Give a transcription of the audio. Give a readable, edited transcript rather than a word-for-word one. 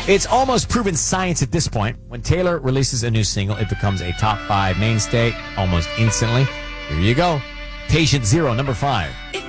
It's almost proven science at this point. When Taylor releases a new single, it becomes a top 5 mainstay almost instantly. Here you go. Patient Zero, number 5. If